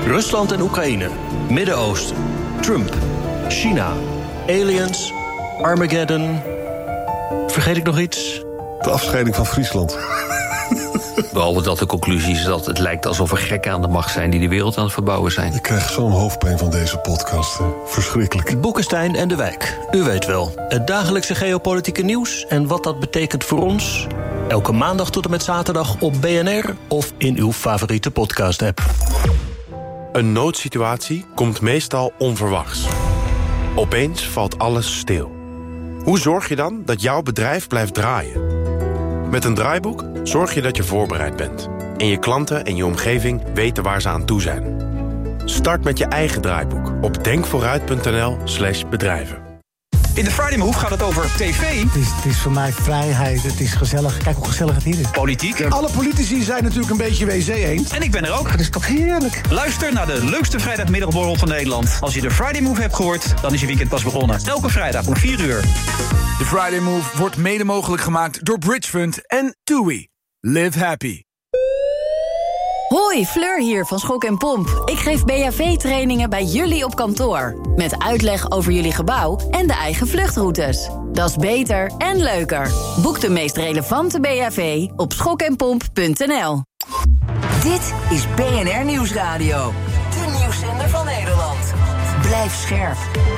Rusland en Oekraïne, Midden-Oosten, Trump, China, aliens, Armageddon. Vergeet ik nog iets? De afscheiding van Friesland. Behalve dat de conclusie is dat het lijkt alsof er gekken aan de macht zijn die de wereld aan het verbouwen zijn. Ik krijg zo'n hoofdpijn van deze podcast. Verschrikkelijk. Boekenstein en de Wijk. U weet wel, het dagelijkse geopolitieke nieuws en wat dat betekent voor ons. Elke maandag tot en met zaterdag op BNR of in uw favoriete podcast-app. Een noodsituatie komt meestal onverwachts. Opeens valt alles stil. Hoe zorg je dan dat jouw bedrijf blijft draaien? Met een draaiboek zorg je dat je voorbereid bent. En je klanten en je omgeving weten waar ze aan toe zijn. Start met je eigen draaiboek op denkvooruit.nl/bedrijven. In de Friday Move gaat het over tv. Het is voor mij vrijheid, het is gezellig. Kijk hoe gezellig het hier is. Politiek. Alle politici zijn natuurlijk een beetje wc-eend. En ik ben er ook. Het is toch heerlijk. Luister naar de leukste vrijdagmiddagborrel van Nederland. Als je de Friday Move hebt gehoord, dan is je weekend pas begonnen. Elke vrijdag om 4 uur. De Friday Move wordt mede mogelijk gemaakt door Bridge Fund en TUI. Live happy. Hoi, Fleur hier van Schok en Pomp. Ik geef BHV-trainingen bij jullie op kantoor. Met uitleg over jullie gebouw en de eigen vluchtroutes. Dat is beter en leuker. Boek de meest relevante BHV op schokenpomp.nl. Dit is BNR Nieuwsradio. De nieuwszender van Nederland. Blijf scherp.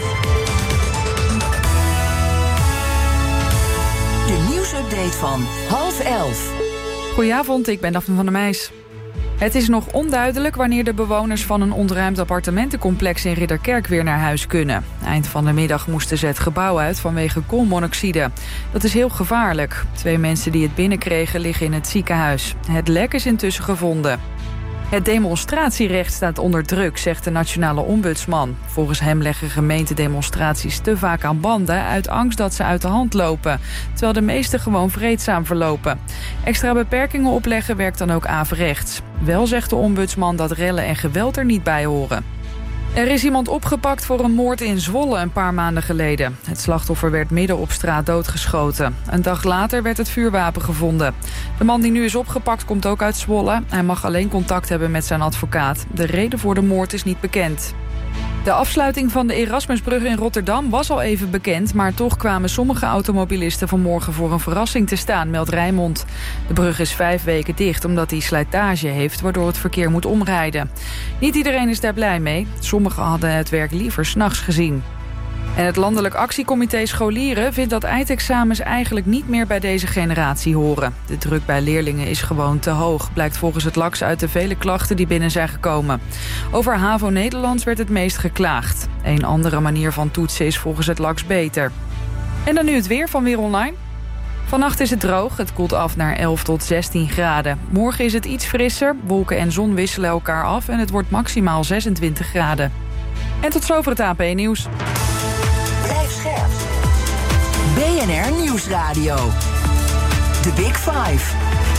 De nieuwsupdate van 10:30. Goedenavond, ik ben Daphne van der Meijs. Het is nog onduidelijk wanneer de bewoners van een ontruimd appartementencomplex in Ridderkerk weer naar huis kunnen. Eind van de middag moesten ze het gebouw uit vanwege koolmonoxide. Dat is heel gevaarlijk. 2 mensen die het binnenkregen liggen in het ziekenhuis. Het lek is intussen gevonden. Het demonstratierecht staat onder druk, zegt de nationale ombudsman. Volgens hem leggen gemeentedemonstraties te vaak aan banden uit angst dat ze uit de hand lopen, terwijl de meeste gewoon vreedzaam verlopen. Extra beperkingen opleggen werkt dan ook averechts. Wel zegt de ombudsman dat rellen en geweld er niet bij horen. Er is iemand opgepakt voor een moord in Zwolle een paar maanden geleden. Het slachtoffer werd midden op straat doodgeschoten. Een dag later werd het vuurwapen gevonden. De man die nu is opgepakt komt ook uit Zwolle. Hij mag alleen contact hebben met zijn advocaat. De reden voor de moord is niet bekend. De afsluiting van de Erasmusbrug in Rotterdam was al even bekend, maar toch kwamen sommige automobilisten vanmorgen voor een verrassing te staan, meldt Rijnmond. De brug is 5 weken dicht omdat die slijtage heeft, waardoor het verkeer moet omrijden. Niet iedereen is daar blij mee. Sommigen hadden het werk liever 's nachts gezien. En het Landelijk Actiecomité Scholieren vindt dat eindexamens eigenlijk niet meer bij deze generatie horen. De druk bij leerlingen is gewoon te hoog, blijkt volgens het LAX uit de vele klachten die binnen zijn gekomen. Over HAVO Nederlands werd het meest geklaagd. Een andere manier van toetsen is volgens het LAX beter. En dan nu het weer van Weer Online. Vannacht is het droog, het koelt af naar 11 tot 16 graden. Morgen is het iets frisser, wolken en zon wisselen elkaar af en het wordt maximaal 26 graden. En tot zover het AP-nieuws. Blijf scherp. BNR Nieuwsradio. The Big Five.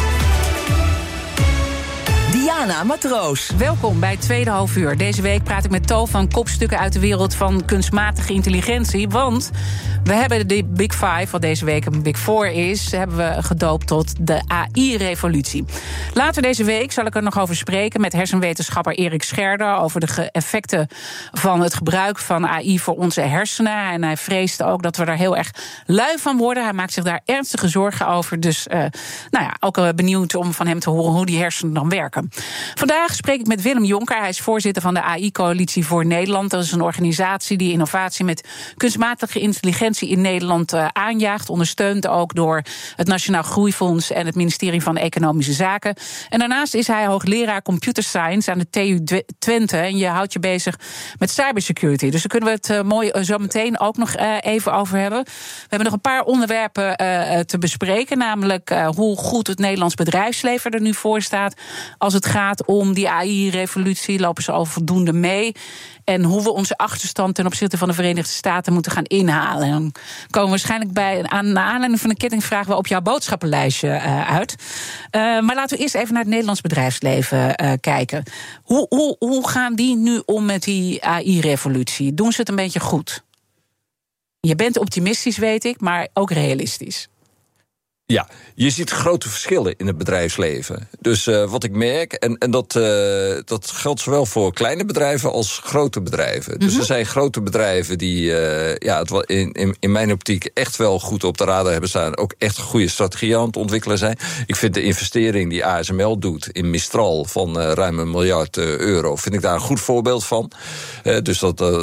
Diana Matroos. Welkom bij het tweede halfuur. Deze week praat ik met To van kopstukken uit de wereld van kunstmatige intelligentie. Want we hebben de Big Five, wat deze week een Big Four is, hebben we gedoopt tot de AI-revolutie. Later deze week zal ik er nog over spreken met hersenwetenschapper Erik Scherder over de effecten van het gebruik van AI voor onze hersenen. En hij vreest ook dat we er heel erg lui van worden. Hij maakt zich daar ernstige zorgen over. Dus ook benieuwd om van hem te horen hoe die hersenen dan werken. Vandaag spreek ik met Willem Jonker. Hij is voorzitter van de AI-coalitie voor Nederland. Dat is een organisatie die innovatie met kunstmatige intelligentie in Nederland aanjaagt. Ondersteund ook door het Nationaal Groeifonds en het ministerie van Economische Zaken. En daarnaast is hij hoogleraar Computer Science aan de TU Twente. En je houdt je bezig met cybersecurity. Dus daar kunnen we het mooi zo meteen ook nog even over hebben. We hebben nog een paar onderwerpen te bespreken. Namelijk hoe goed het Nederlands bedrijfsleven er nu voor staat als het gaat om die AI-revolutie. Lopen ze al voldoende mee? En hoe we onze achterstand ten opzichte van de Verenigde Staten moeten gaan inhalen. En dan komen we waarschijnlijk naar aanleiding van een kettingvraag wel op jouw boodschappenlijstje uit. Maar laten we eerst even naar het Nederlands bedrijfsleven kijken. Hoe gaan die nu om met die AI-revolutie? Doen ze het een beetje goed? Je bent optimistisch, weet ik, maar ook realistisch. Ja, je ziet grote verschillen in het bedrijfsleven. Dus wat ik merk, en dat geldt zowel voor kleine bedrijven als grote bedrijven. Dus er zijn grote bedrijven die in mijn optiek echt wel goed op de radar hebben staan. Ook echt goede strategieën aan het ontwikkelen zijn. Ik vind de investering die ASML doet in Mistral van ruim €1 miljard, vind ik daar een goed voorbeeld van. Dus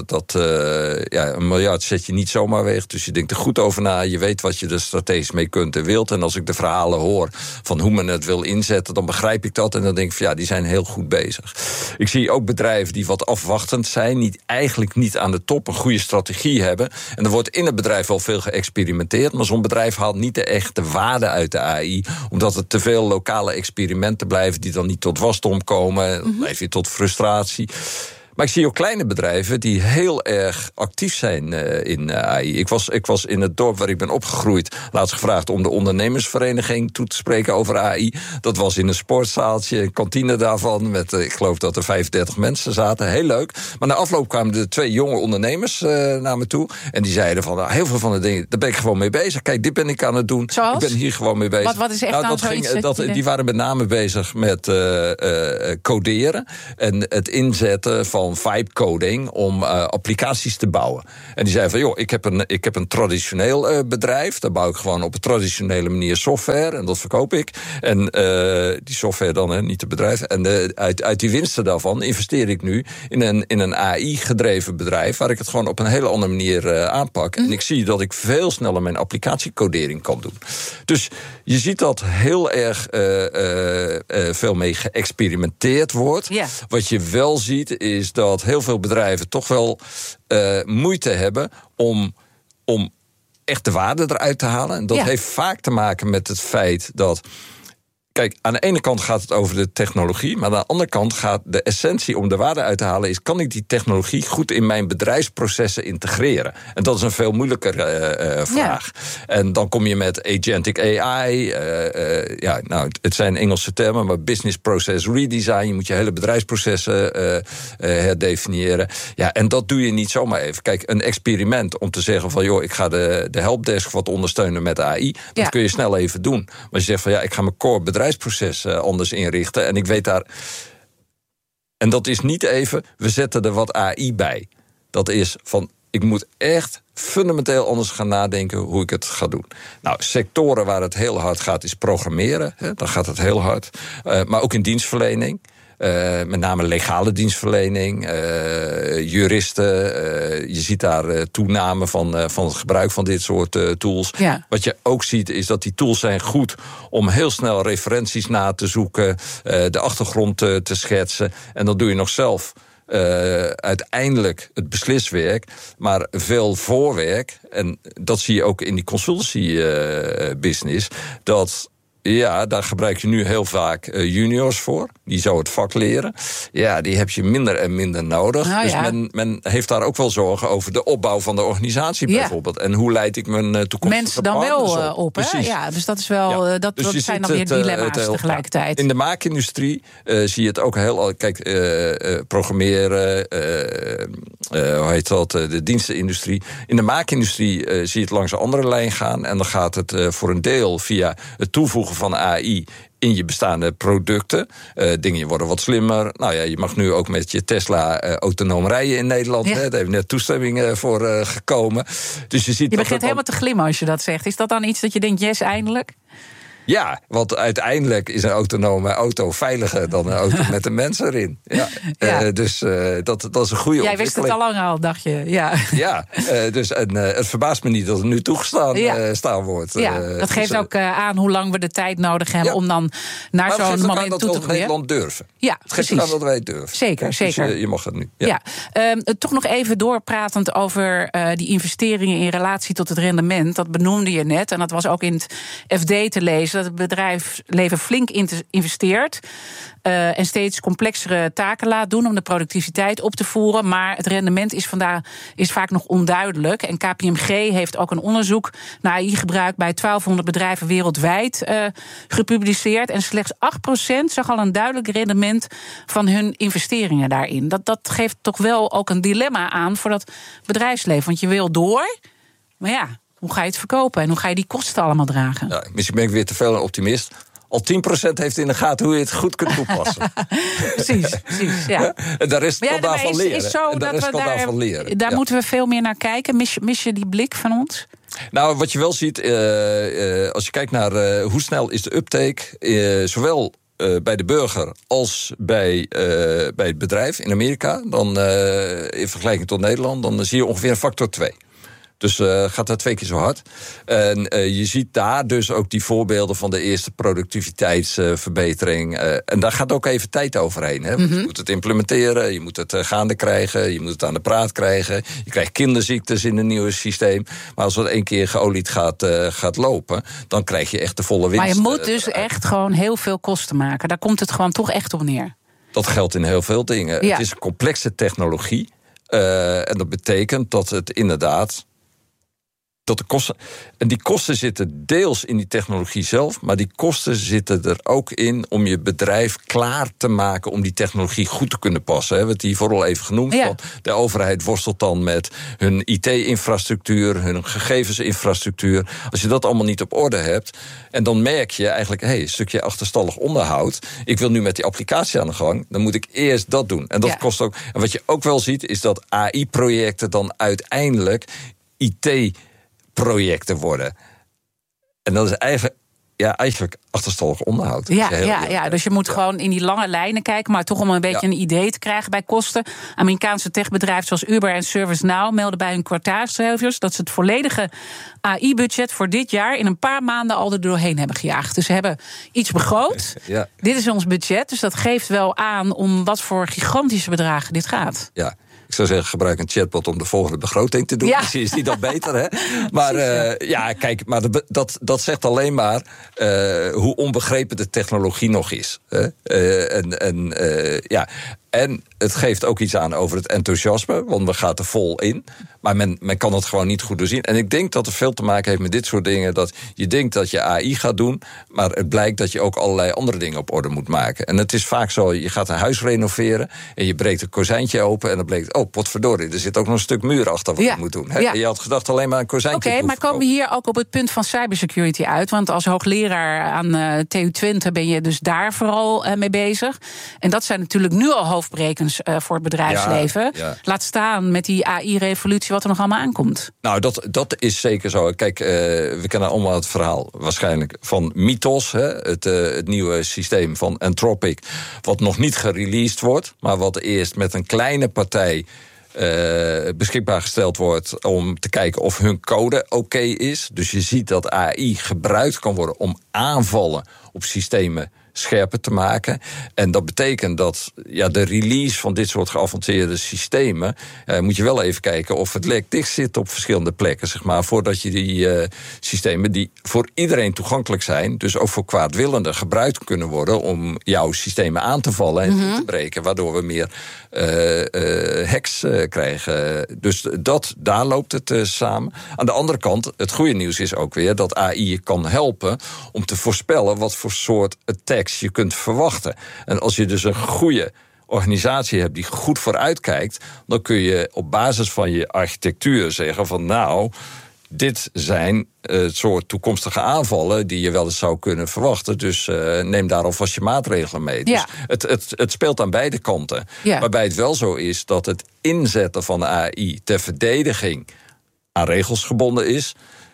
€1 miljard zet je niet zomaar weg. Dus je denkt er goed over na. Je weet wat je er strategisch mee kunt en wilt. En als ik de verhalen hoor van hoe men het wil inzetten, dan begrijp ik dat. En dan denk ik van die zijn heel goed bezig. Ik zie ook bedrijven die wat afwachtend zijn, eigenlijk niet aan de top een goede strategie hebben. En er wordt in het bedrijf wel veel geëxperimenteerd, maar zo'n bedrijf haalt niet de echte waarde uit de AI, omdat er te veel lokale experimenten blijven die dan niet tot wasdom komen. Dan blijf je tot frustratie. Maar ik zie ook kleine bedrijven die heel erg actief zijn in AI. Ik was in het dorp waar ik ben opgegroeid laatst gevraagd om de ondernemersvereniging toe te spreken over AI. Dat was in een sportzaaltje, een kantine daarvan, met ik geloof dat er 35 mensen zaten. Heel leuk. Maar na afloop kwamen er 2 jonge ondernemers naar me toe. En die zeiden van, heel veel van de dingen, daar ben ik gewoon mee bezig. Kijk, dit ben ik aan het doen. Zoals? Ik ben hier gewoon mee bezig. Wat is echt die waren met name bezig met coderen en het inzetten van vibe coding om applicaties te bouwen. En die zei van, ik heb een traditioneel bedrijf. Daar bouw ik gewoon op een traditionele manier software. En dat verkoop ik. En die software dan, niet het bedrijf. En uit die winsten daarvan investeer ik nu in een AI-gedreven bedrijf, waar ik het gewoon op een hele andere manier aanpak. En ik zie dat ik veel sneller mijn applicatiecodering kan doen. Dus je ziet dat heel erg veel mee geëxperimenteerd wordt. Yeah. Wat je wel ziet is dat heel veel bedrijven toch wel moeite hebben om echt de waarde eruit te halen. En dat heeft vaak te maken met het feit dat, kijk, aan de ene kant gaat het over de technologie, maar aan de andere kant gaat de essentie om de waarde uit te halen is, kan ik die technologie goed in mijn bedrijfsprocessen integreren? En dat is een veel moeilijkere vraag. Ja. En dan kom je met agentic AI, het zijn Engelse termen, maar business process redesign, je moet je hele bedrijfsprocessen herdefiniëren. Ja, en dat doe je niet zomaar even. Kijk, een experiment om te zeggen van, ik ga de helpdesk wat ondersteunen met AI, dat kun je snel even doen. Maar als je zegt van, ik ga mijn core bedrijfsproces anders inrichten. En ik weet daar. En dat is niet even, we zetten er wat AI bij. Dat is van, ik moet echt fundamenteel anders gaan nadenken hoe ik het ga doen. Nou, sectoren waar het heel hard gaat is programmeren. Dan gaat het heel hard. Maar ook in dienstverlening. Met name legale dienstverlening, juristen. Je ziet daar toename van het gebruik van dit soort tools. Ja. Wat je ook ziet is dat die tools zijn goed om heel snel referenties na te zoeken, de achtergrond te schetsen. En dan doe je nog zelf uiteindelijk het besliswerk, maar veel voorwerk. En dat zie je ook in die consultancy business. Daar gebruik je nu heel vaak juniors voor. Die zo het vak leren. Ja, die heb je minder en minder nodig. Nou, dus men heeft daar ook wel zorgen over de opbouw van de organisatie bijvoorbeeld. En hoe leid ik mijn toekomstige mensen dan wel op, hè? Precies. Ja, dus dat is wel. Dus dat zijn dan weer dilemma's tegelijkertijd. In de maakindustrie zie je het ook heel. Kijk, programmeren, de dienstenindustrie. In de maakindustrie zie je het langs een andere lijn gaan. En dan gaat het voor een deel via het toevoegen van AI in je bestaande producten. Dingen worden wat slimmer. Nou ja, je mag nu ook met je Tesla autonoom rijden in Nederland. Ja. Daar heeft net toestemming voor gekomen. Dus je ziet. Je begint helemaal te glimmen als je dat zegt. Is dat dan iets dat je denkt, yes, eindelijk? Ja, want uiteindelijk is een autonome auto veiliger dan een auto met een mens erin. Ja. Dus dat is een goede ontwikkeling. Jij wist het al lang al, dacht je. Ja, dus het verbaast me niet dat het nu toegestaan staan wordt. Ja, dat geeft ook aan hoe lang we de tijd nodig hebben om dan naar zo'n moment toe te groeien. Nederland durven. Ja, het geeft aan dat wij het durven. Zeker. Dus je mag het nu. Ja. Toch nog even doorpratend over die investeringen in relatie tot het rendement. Dat benoemde je net. En dat was ook in het FD te lezen. Dat het bedrijfsleven flink investeert en steeds complexere taken laat doen om de productiviteit op te voeren. Maar het rendement is vaak nog onduidelijk. En KPMG heeft ook een onderzoek naar AI-gebruik bij 1200 bedrijven wereldwijd gepubliceerd. En slechts 8% zag al een duidelijk rendement van hun investeringen daarin. Dat geeft toch wel ook een dilemma aan voor dat bedrijfsleven. Want je wil door, maar ja, Hoe ga je het verkopen en hoe ga je die kosten allemaal dragen? Ja, misschien ben ik weer te veel een optimist. Al 10% heeft in de gaten hoe je het goed kunt toepassen. precies, ja. En de rest kan daarvan leren. Is zo dat daar moeten we veel meer naar kijken. Mis je die blik van ons? Nou, wat je wel ziet, als je kijkt naar hoe snel is de uptake, zowel bij de burger als bij het bedrijf in Amerika, dan in vergelijking tot Nederland, dan zie je ongeveer een factor 2. Dus gaat dat 2 keer zo hard. En je ziet daar dus ook die voorbeelden van de eerste productiviteitsverbetering. En daar gaat ook even tijd overheen. Hè? Want je moet het implementeren, je moet het gaande krijgen, je moet het aan de praat krijgen. Je krijgt kinderziektes in een nieuw systeem. Maar als het 1 keer geolied gaat lopen, dan krijg je echt de volle winst. Maar je moet dus echt gewoon heel veel kosten maken. Daar komt het gewoon toch echt op neer. Dat geldt in heel veel dingen. Ja. Het is een complexe technologie. En dat betekent dat het inderdaad dat de kosten. En die kosten zitten deels in die technologie zelf, maar die kosten zitten er ook in om je bedrijf klaar te maken om die technologie goed te kunnen passen. We hebben het hier vooral even genoemd. Ja. De overheid worstelt dan met hun IT-infrastructuur, hun gegevensinfrastructuur. Als je dat allemaal niet op orde hebt, en dan merk je eigenlijk, een stukje achterstallig onderhoud. Ik wil nu met die applicatie aan de gang, dan moet ik eerst dat doen. En dat kost ook. En wat je ook wel ziet, is dat AI-projecten dan uiteindelijk IT-projecten worden. En dat is eigenlijk achterstallig onderhoud. Ja, dus je moet gewoon in die lange lijnen kijken, maar toch om een beetje een idee te krijgen bij kosten. Amerikaanse techbedrijven zoals Uber en ServiceNow melden bij hun kwartaalcijfers dat ze het volledige AI-budget voor dit jaar in een paar maanden al er doorheen hebben gejaagd. Dus ze hebben iets begroot. Ja. Dit is ons budget, dus dat geeft wel aan om wat voor gigantische bedragen dit gaat. Ja. Ik zou zeggen, gebruik een chatbot om de volgende begroting te doen. Misschien is die dan beter, hè? Maar kijk, maar dat zegt alleen maar hoe onbegrepen de technologie nog is. En het geeft ook iets aan over het enthousiasme, want men gaat er vol in. Maar men kan het gewoon niet goed doorzien. En ik denk dat het veel te maken heeft met dit soort dingen. Dat je denkt dat je AI gaat doen, maar het blijkt dat je ook allerlei andere dingen op orde moet maken. En het is vaak zo, je gaat een huis renoveren en je breekt een kozijntje open en dan blijkt, potverdorie, er zit ook nog een stuk muur achter wat je moet doen. Ja. Je had gedacht alleen maar een kozijntje. Oké, maar komen we hier ook op het punt van cybersecurity uit? Want als hoogleraar aan TU Twente ben je dus daar vooral mee bezig. En dat zijn natuurlijk nu al hoofdbrekens voor het bedrijfsleven. Ja. Laat staan met die AI-revolutie wat er nog allemaal aankomt. Nou, dat is zeker zo. Kijk, we kennen allemaal het verhaal waarschijnlijk van Mythos, het nieuwe systeem van Anthropic, wat nog niet gereleased wordt, maar wat eerst met een kleine partij beschikbaar gesteld wordt om te kijken of hun code oké is. Dus je ziet dat AI gebruikt kan worden om aanvallen op systemen scherper te maken. En dat betekent dat de release van dit soort geavanceerde systemen, moet je wel even kijken of het lek dicht zit op verschillende plekken, zeg maar, voordat je die systemen die voor iedereen toegankelijk zijn, dus ook voor kwaadwillenden gebruikt kunnen worden om jouw systemen aan te vallen en te breken, waardoor we meer hacks krijgen. Dus daar loopt het samen. Aan de andere kant, het goede nieuws is ook weer dat AI je kan helpen om te voorspellen wat voor soort attacks je kunt verwachten. En als je dus een goede organisatie hebt die goed vooruitkijkt, dan kun je op basis van je architectuur zeggen van dit zijn het soort toekomstige aanvallen die je wel eens zou kunnen verwachten. Dus neem daar alvast je maatregelen mee. Ja. Dus het speelt aan beide kanten. Ja. Waarbij het wel zo is dat het inzetten van AI ter verdediging aan regels gebonden is.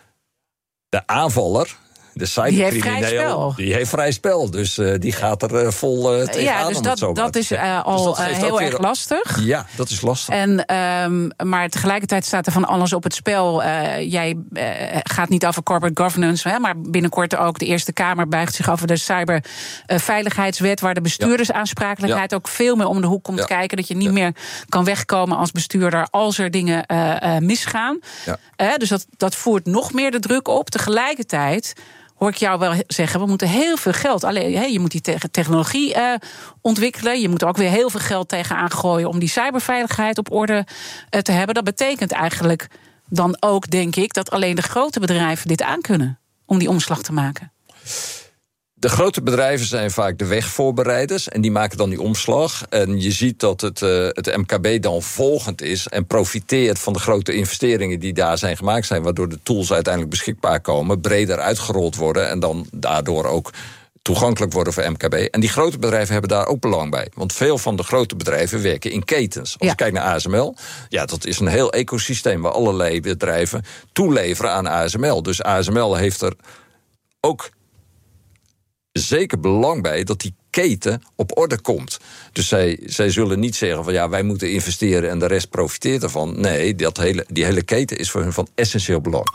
De aanvaller, de cybercrimineel, die heeft vrij spel. Dus die gaat er vol tegenaan. Ja, dus dat is al heel erg lastig. Ja, dat is lastig. Maar tegelijkertijd staat er van alles op het spel. Jij gaat niet over corporate governance, maar binnenkort ook de Eerste Kamer buigt zich over de cyberveiligheidswet, waar de bestuurdersaansprakelijkheid ook veel meer om de hoek komt kijken. Dat je niet meer kan wegkomen als bestuurder als er dingen misgaan. Ja. Dus dat voert nog meer de druk op. Tegelijkertijd hoor ik jou wel zeggen, we moeten heel veel geld. Alleen, je moet die technologie ontwikkelen. Je moet er ook weer heel veel geld tegenaan gooien om die cyberveiligheid op orde te hebben. Dat betekent eigenlijk dan ook, denk ik, dat alleen de grote bedrijven dit aankunnen om die omslag te maken. De grote bedrijven zijn vaak de wegvoorbereiders en die maken dan die omslag. En je ziet dat het MKB dan volgend is en profiteert van de grote investeringen die daar zijn gemaakt zijn, waardoor de tools uiteindelijk beschikbaar komen, breder uitgerold worden en dan daardoor ook toegankelijk worden voor MKB. En die grote bedrijven hebben daar ook belang bij. Want veel van de grote bedrijven werken in ketens. Als je kijkt naar ASML, dat is een heel ecosysteem waar allerlei bedrijven toeleveren aan ASML. Dus ASML heeft er ook zeker belang bij dat die keten op orde komt. Dus zij zullen niet zeggen van wij moeten investeren en de rest profiteert ervan. Nee, die hele keten is voor hun van essentieel belang.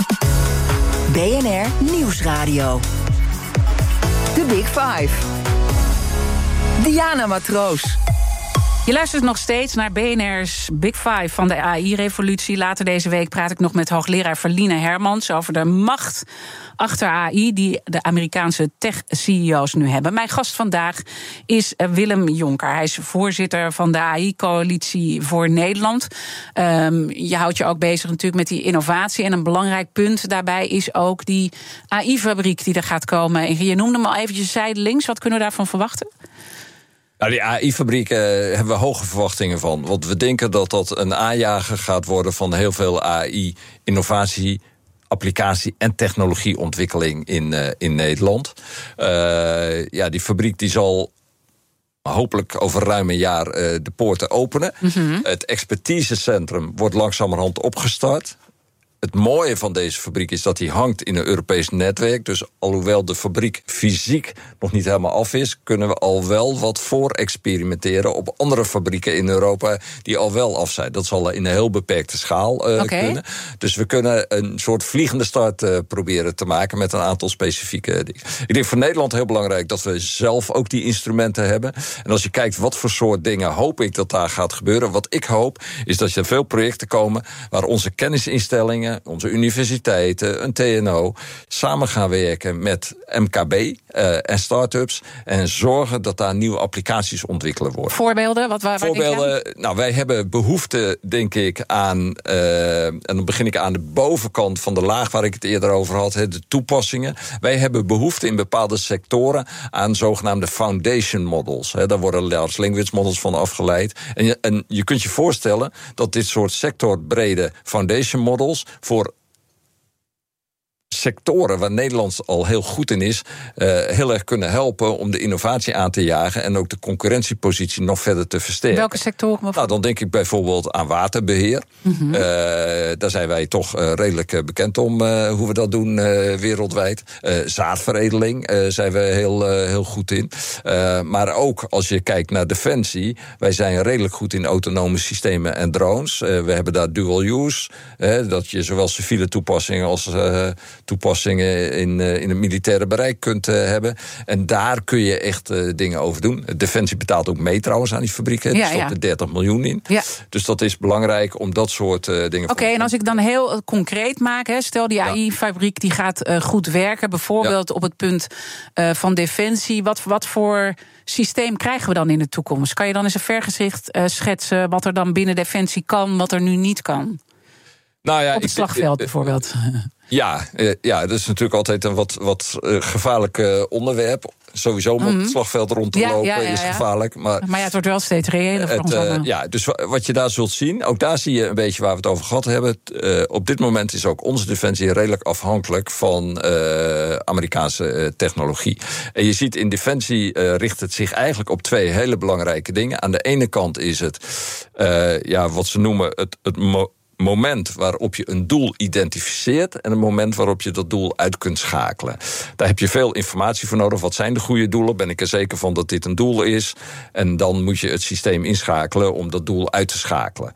BNR Nieuwsradio. The Big Five. Diana Matroos. Je luistert nog steeds naar BNR's Big Five van de AI-revolutie. Later deze week praat ik nog met hoogleraar Verline Hermans over de macht achter AI die de Amerikaanse tech-CEO's nu hebben. Mijn gast vandaag is Willem Jonker. Hij is voorzitter van de AI-coalitie voor Nederland. Je houdt je ook bezig natuurlijk met die innovatie. En een belangrijk punt daarbij is ook die AI-fabriek die er gaat komen. Je noemde hem al eventjes zijdelings. Wat kunnen we daarvan verwachten? Nou, die AI-fabrieken hebben we hoge verwachtingen van. Want we denken dat dat een aanjager gaat worden van heel veel AI-innovatie, applicatie en technologieontwikkeling in Nederland. Die fabriek die zal hopelijk over ruim een jaar de poorten openen. Mm-hmm. Het expertisecentrum wordt langzamerhand opgestart. Het mooie van deze fabriek is dat hij hangt in een Europees netwerk. Dus alhoewel de fabriek fysiek nog niet helemaal af is, kunnen we al wel wat experimenteren op andere fabrieken in Europa die al wel af zijn. Dat zal in een heel beperkte schaal kunnen. Dus we kunnen een soort vliegende start proberen te maken met een aantal specifieke dingen. Ik denk voor Nederland heel belangrijk dat we zelf ook die instrumenten hebben. En als je kijkt wat voor soort dingen hoop ik dat daar gaat gebeuren. Wat ik hoop is dat er veel projecten komen waar onze kennisinstellingen, onze universiteiten, een TNO, samen gaan werken met MKB en start-ups en zorgen dat daar nieuwe applicaties ontwikkeld worden. Voorbeelden? Voorbeelden, nou, wij hebben behoefte, denk ik, aan, en dan begin ik aan de bovenkant van de laag waar ik het eerder over had, de toepassingen. Wij hebben behoefte in bepaalde sectoren aan zogenaamde foundation models. Daar worden large language models van afgeleid. En je kunt je voorstellen dat dit soort sectorbrede foundation models voor sectoren waar Nederland al heel goed in is, heel erg kunnen helpen om de innovatie aan te jagen en ook de concurrentiepositie nog verder te versterken. Welke sectoren? Nou, dan denk ik bijvoorbeeld aan waterbeheer. Mm-hmm. Daar zijn wij toch redelijk bekend om hoe we dat doen wereldwijd. Zaadveredeling zijn we heel goed in. Maar ook als je kijkt naar defensie, wij zijn redelijk goed in autonome systemen en drones. We hebben daar dual use, dat je zowel civiele toepassingen als toepassingen in het militaire bereik kunt hebben. En daar kun je echt dingen over doen. Defensie betaalt ook mee trouwens aan die fabrieken. Er stopt er 30 miljoen in. Ja. Dus dat is belangrijk om dat soort dingen Oké, en als ik dan heel concreet maak, stel die AI-fabriek die gaat goed werken, bijvoorbeeld op het punt van defensie. Wat voor systeem krijgen we dan in de toekomst? Kan je dan eens een vergezicht schetsen wat er dan binnen defensie kan, wat er nu niet kan? Nou ja, op het slagveld bijvoorbeeld. Ja, dat is natuurlijk altijd een wat gevaarlijk onderwerp. Sowieso om op het slagveld rond te lopen is gevaarlijk. Maar het wordt wel steeds reëler voor ons allemaal. Dus wat je daar zult zien, ook daar zie je een beetje waar we het over gehad hebben. Op dit moment is ook onze defensie redelijk afhankelijk van Amerikaanse technologie. En je ziet in defensie richt het zich eigenlijk op twee hele belangrijke dingen. Aan de ene kant is het wat ze noemen het moment waarop je een doel identificeert en een moment waarop je dat doel uit kunt schakelen. Daar heb je veel informatie voor nodig. Wat zijn de goede doelen? Ben ik er zeker van dat dit een doel is? En dan moet je het systeem inschakelen om dat doel uit te schakelen.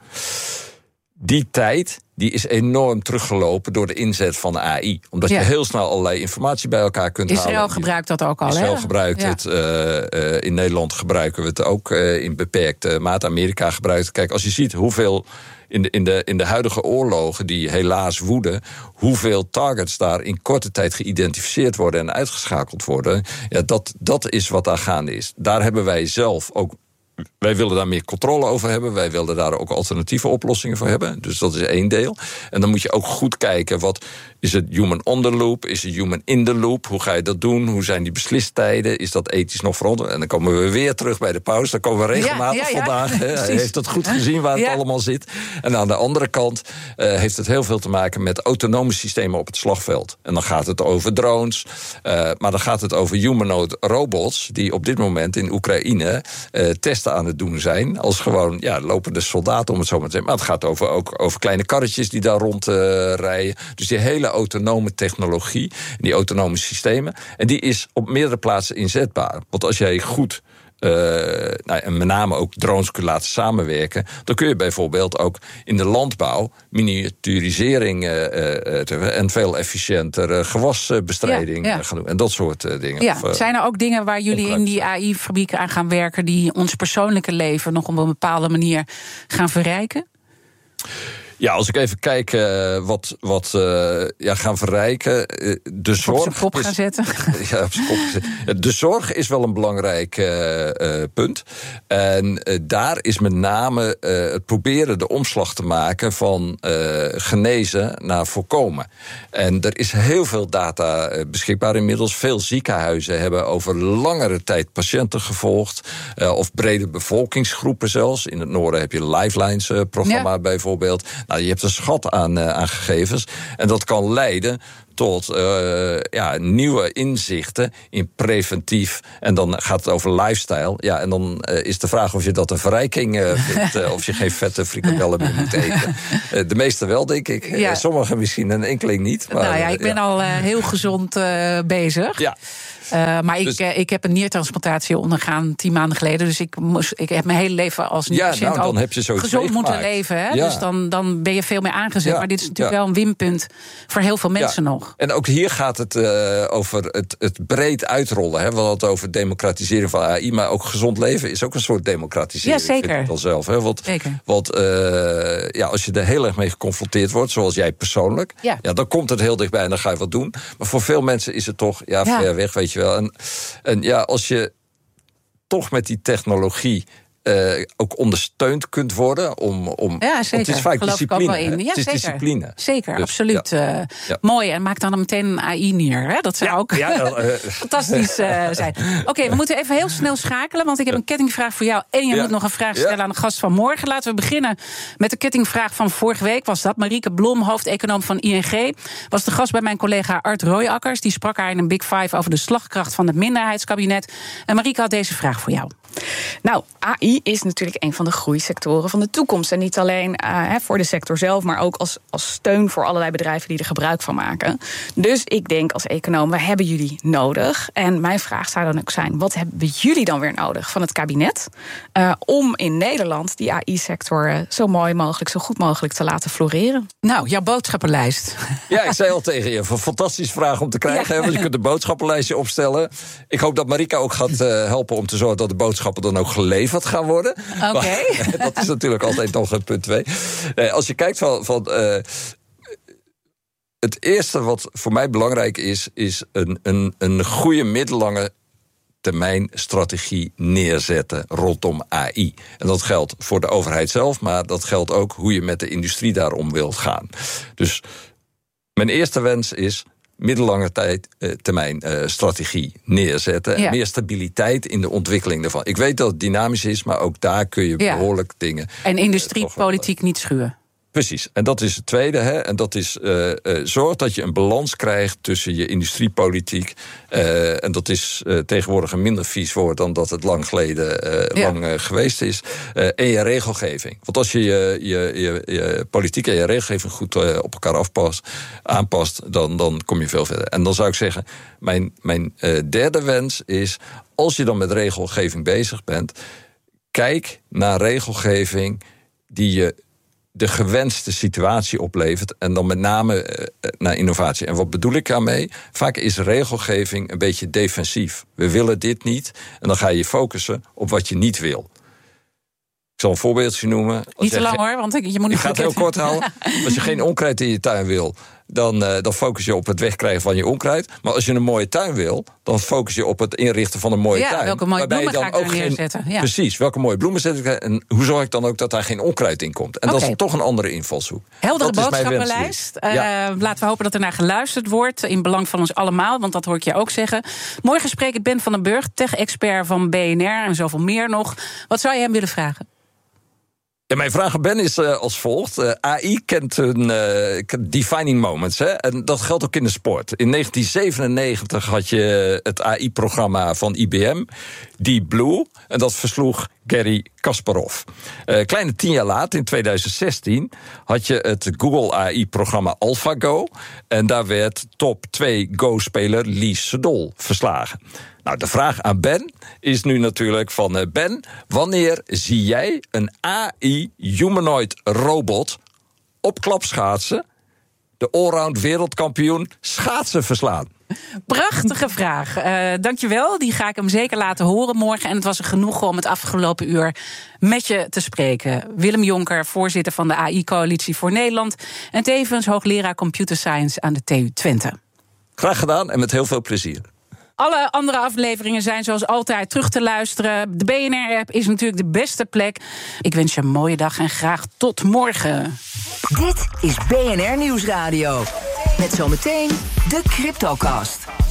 Die tijd die is enorm teruggelopen door de inzet van de AI. Omdat je heel snel allerlei informatie bij elkaar kunt halen. Israël gebruikt dat ook al, Israël gebruikt het. In Nederland gebruiken we het ook in beperkte mate. Amerika gebruikt het. Kijk, als je ziet hoeveel in de huidige oorlogen die helaas woeden, hoeveel targets daar in korte tijd geïdentificeerd worden en uitgeschakeld worden, dat is wat daar gaande is. Daar hebben wij zelf ook wij willen daar meer controle over hebben. Wij willen daar ook alternatieve oplossingen voor hebben. Dus dat is één deel. En dan moet je ook goed kijken, wat is het human on the loop? Is het human in the loop? Hoe ga je dat doen? Hoe zijn die beslistijden? Is dat ethisch nog verantwoord? En dan komen we weer terug bij de pauze. Dan komen we regelmatig vandaag. Hij heeft het goed gezien waar het allemaal zit. En aan de andere kant heeft het heel veel te maken met autonome systemen op het slagveld. En dan gaat het over drones. Maar dan gaat het over humanoid robots die op dit moment in Oekraïne testen aan het doen zijn. Als gewoon lopende soldaten, om het zo maar te zeggen. Maar het gaat ook over kleine karretjes die daar rondrijden. Dus die hele autonome technologie, die autonome systemen. En die is op meerdere plaatsen inzetbaar. Want als jij goed en met name ook drones kunt laten samenwerken, dan kun je bijvoorbeeld ook in de landbouw miniaturisering en veel efficiënter gewasbestrijding gaan doen. En dat soort dingen. Ja. Zijn er ook dingen waar jullie in die AI-fabrieken aan gaan werken die ons persoonlijke leven nog op een bepaalde manier gaan verrijken? Ja, als ik even kijk wat gaan verrijken. De zorg. Op zijn kop gaan zetten. Ja, op zijn kop zetten. De zorg is wel een belangrijk punt. En daar is met name het proberen de omslag te maken van genezen naar voorkomen. En er is heel veel data beschikbaar inmiddels. Veel ziekenhuizen hebben over langere tijd patiënten gevolgd. Of brede bevolkingsgroepen zelfs. In het noorden heb je Lifelines-programma bijvoorbeeld. Nou, je hebt een schat aan gegevens. En dat kan leiden tot nieuwe inzichten in preventief. En dan gaat het over lifestyle. Ja, en dan is de vraag of je dat een verrijking vindt. Of je geen vette frikandellen meer moet eten. De meeste wel, denk ik. Ja. Sommigen misschien, een enkeling niet. Maar, ik ben al heel gezond bezig. Ja. Maar ik heb een niertransplantatie ondergaan 10 maanden geleden. Dus ik heb mijn hele leven als nierpatiënt dan heb je gezond moeten leven. Hè? Ja. Dus dan ben je veel meer aangezet. Ja. Maar dit is natuurlijk wel een winpunt voor heel veel mensen nog. En ook hier gaat het over het breed uitrollen. Hè? We hadden het over democratiseren van AI. Maar ook gezond leven is ook een soort democratisering. Ja, zeker. Vind ik wel zelf. Hè? Want als je er heel erg mee geconfronteerd wordt, zoals jij persoonlijk, dan komt het heel dichtbij en dan ga je wat doen. Maar voor veel mensen is het toch ver weg, weet je wel. En als je toch met die technologie ook ondersteund kunt worden om ja, zeker. Het is vaak geloof discipline. Ik ook wel in. Ja, het is zeker. Discipline. Zeker, dus, absoluut. Mooi. En maak dan meteen een AI neer. Hè? Dat zou ook fantastisch zijn. Oké, we moeten even heel snel schakelen, want ik heb een kettingvraag voor jou. En je moet nog een vraag stellen aan de gast van morgen. Laten we beginnen met de kettingvraag van vorige week. Was dat Marieke Blom, hoofdeconoom van ING, was de gast bij mijn collega Art Royakkers. Die sprak haar in een Big Five over de slagkracht van het minderheidskabinet. En Marieke had deze vraag voor jou. Nou, AI is natuurlijk een van de groeisectoren van de toekomst. En niet alleen voor de sector zelf, maar ook als steun voor allerlei bedrijven die er gebruik van maken. Dus ik denk als econoom, we hebben jullie nodig. En mijn vraag zou dan ook zijn, wat hebben jullie dan weer nodig van het kabinet om in Nederland die AI-sector zo mooi mogelijk, zo goed mogelijk te laten floreren? Nou, jouw boodschappenlijst. Ja, ik zei al tegen je, een fantastische vraag om te krijgen. Want je kunt een boodschappenlijstje opstellen. Ik hoop dat Marieke ook gaat helpen om te zorgen dat de boodschappen dan ook geleverd gaan worden. Oké. Dat is natuurlijk altijd nog een punt 2. Als je kijkt van het eerste wat voor mij belangrijk is een goede middellange termijn strategie neerzetten rondom AI. En dat geldt voor de overheid zelf, maar dat geldt ook hoe je met de industrie daarom wilt gaan. Dus mijn eerste wens is middellange termijn strategie neerzetten. En meer stabiliteit in de ontwikkeling daarvan. Ik weet dat het dynamisch is, maar ook daar kun je behoorlijk dingen. En industriepolitiek niet schuwen. Precies, en dat is het tweede. Hè? En dat is zorg dat je een balans krijgt tussen je industriepolitiek. En dat is tegenwoordig een minder vies woord dan dat het lang geleden geweest is. En je regelgeving. Want als je je politiek en je regelgeving goed op elkaar aanpast, dan kom je veel verder. En dan zou ik zeggen, mijn derde wens is, als je dan met regelgeving bezig bent, kijk naar regelgeving die je de gewenste situatie oplevert en dan met name naar innovatie. En wat bedoel ik daarmee? Vaak is regelgeving een beetje defensief. We willen dit niet en dan ga je focussen op wat je niet wil. Ik zal een voorbeeldje noemen. Niet te lang hoor, want je moet niet. Ik ga het heel kort houden. Als je geen onkruid in je tuin wil, dan focus je op het wegkrijgen van je onkruid. Maar als je een mooie tuin wil, dan focus je op het inrichten van een mooie tuin. Welke mooie bloemen ga ik daar neerzetten? Ja. Precies, welke mooie bloemen zet ik en hoe zorg ik dan ook dat daar geen onkruid in komt? En dat is toch een andere invalshoek. Heldere boodschappenlijst. Laten we hopen dat er naar geluisterd wordt, in belang van ons allemaal, want dat hoor ik je ook zeggen. Morgen spreek ik Ben van den Burg, tech-expert van BNR en zoveel meer nog. Wat zou je hem willen vragen? Ja, mijn vraag aan Ben is als volgt. AI kent een defining moments. Hè? En dat geldt ook in de sport. In 1997 had je het AI-programma van IBM, Deep Blue. En dat versloeg Garry Kasparov. Kleine 10 jaar later, in 2016, had je het Google AI-programma AlphaGo. En daar werd top 2 Go-speler Lee Sedol verslagen. Nou, de vraag aan Ben is nu natuurlijk van Ben, wanneer zie jij een AI-humanoid robot op klapschaatsen de allround wereldkampioen schaatsen verslaan? Prachtige vraag. Dankjewel. Die ga ik hem zeker laten horen morgen. En het was een genoegen om het afgelopen uur met je te spreken. Willem Jonker, voorzitter van de AI-coalitie voor Nederland en tevens hoogleraar Computer Science aan de TU Twente. Graag gedaan en met heel veel plezier. Alle andere afleveringen zijn zoals altijd terug te luisteren. De BNR-app is natuurlijk de beste plek. Ik wens je een mooie dag en graag tot morgen. Dit is BNR Nieuwsradio. Met zometeen de CryptoCast.